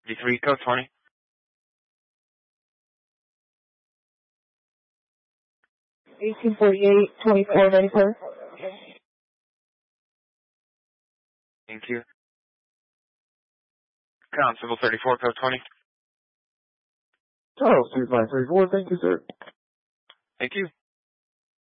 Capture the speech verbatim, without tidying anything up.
fifty-three, code twenty. eighteen forty-eight, twenty-four ninety-four. Thank you. Constable thirty-four, code twenty. Charles, two five three four, thank you, sir. Thank you.